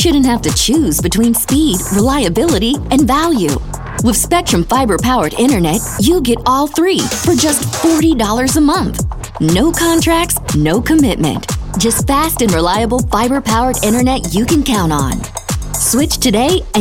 shouldn't have to choose between speed, reliability, and value. With Spectrum Fiber-powered internet, you get all three for just $40 a month. No contracts, no commitment. Just fast and reliable fiber-powered internet you can count on. Switch today and